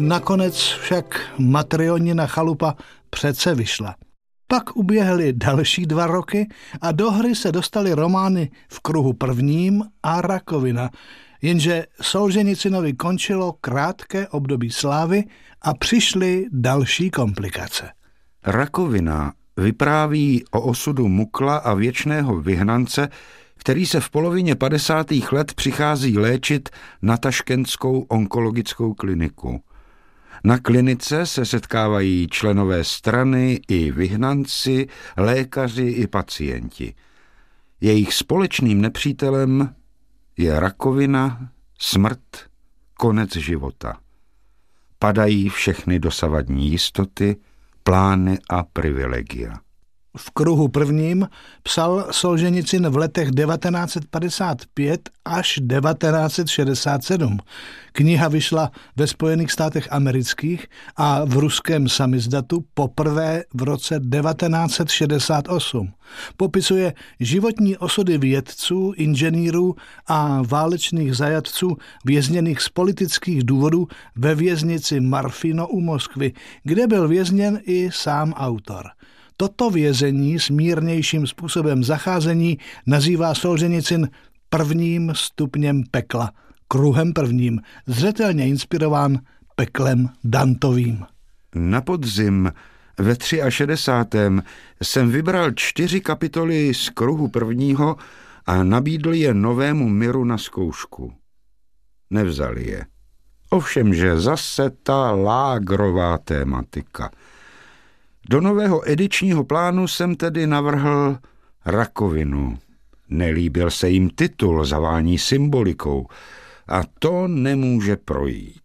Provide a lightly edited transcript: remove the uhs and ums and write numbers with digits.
Nakonec však Matrionina chalupa přece vyšla. Pak uběhly další 2 roky a do hry se dostaly romány V kruhu prvním a Rakovina, jenže Solženicinovi končilo krátké období slávy a přišly další komplikace. Rakovina vypráví o osudu Mukla a věčného vyhnance, který se v polovině 50. let přichází léčit na taškentskou onkologickou kliniku. Na klinice se setkávají členové strany i vyhnanci, lékaři i pacienti. Jejich společným nepřítelem je rakovina, smrt, konec života. Padají všechny dosavadní jistoty, plány a privilegia. V kruhu prvním psal Solženicin v letech 1955 až 1967. Kniha vyšla ve Spojených státech amerických a v ruském samizdatu poprvé v roce 1968. Popisuje životní osudy vědců, inženýrů a válečných zajatců vězněných z politických důvodů ve věznici Marfino u Moskvy, kde byl vězněn i sám autor. Toto vězení s mírnějším způsobem zacházení nazývá Solženicin prvním stupněm pekla, kruhem prvním, zřetelně inspirován peklem Dantovým. Na podzim ve 63. jsem vybral 4 kapitoly z kruhu prvního a nabídl je Novému miru na zkoušku. Nevzali je. Ovšemže zase ta lágrová tématika. Do nového edičního plánu jsem tedy navrhl Rakovinu. Nelíbil se jim titul, zavání symbolikou a to nemůže projít.